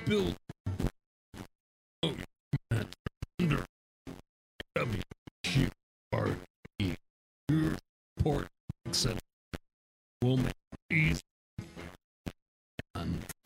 build under WQRT. Your support will make it easy and